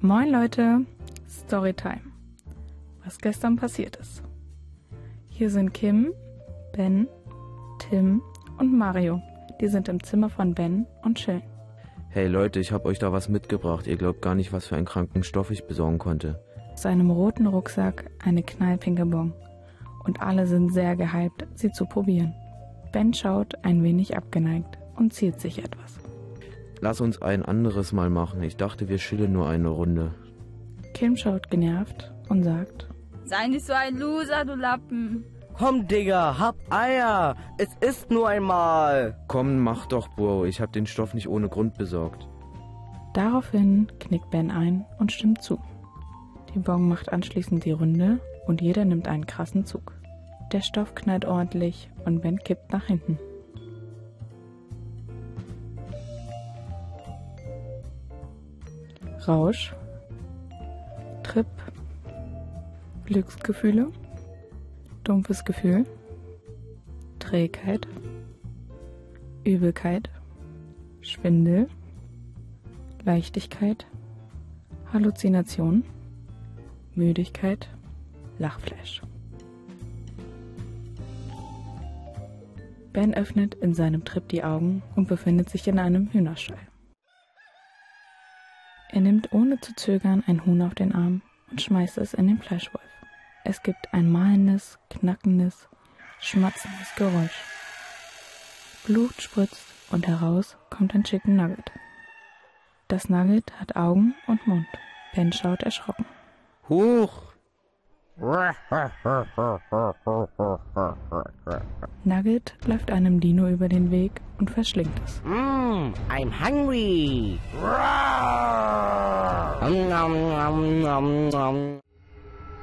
Moin Leute, Storytime. Was gestern passiert ist. Hier sind Kim, Ben, Tim und Mario. Die sind im Zimmer von Ben und chillen. Hey Leute, ich hab euch da was mitgebracht. Ihr glaubt gar nicht, was für einen kranken Stoff ich besorgen konnte. Aus einem roten Rucksack eine knallpinke Bon. Und alle sind sehr gehypt, sie zu probieren. Ben schaut ein wenig abgeneigt und zielt sich etwas. Lass uns ein anderes Mal machen. Ich dachte, wir chillen nur eine Runde. Kim schaut genervt und sagt: Sei nicht so ein Loser, du Lappen. Komm, Digga, hab Eier. Es ist nur einmal. Komm, mach doch, Bro. Ich hab den Stoff nicht ohne Grund besorgt. Daraufhin knickt Ben ein und stimmt zu. Die Bon macht anschließend die Runde und jeder nimmt einen krassen Zug. Der Stoff knallt ordentlich und Ben kippt nach hinten. Rausch, Trip, Glücksgefühle, dumpfes Gefühl, Trägheit, Übelkeit, Schwindel, Leichtigkeit, Halluzination, Müdigkeit, Lachflash. Ben öffnet in seinem Trip die Augen und befindet sich in einem Hühnerstall. Er nimmt ohne zu zögern ein Huhn auf den Arm und schmeißt es in den Fleischwolf. Es gibt ein malendes, knackendes, schmatzendes Geräusch. Blut spritzt und heraus kommt ein Chicken Nugget. Das Nugget hat Augen und Mund. Ben schaut erschrocken. Huch! Nugget läuft einem Dino über den Weg und verschlingt es. I'm hungry. Nom, nom, nom, nom.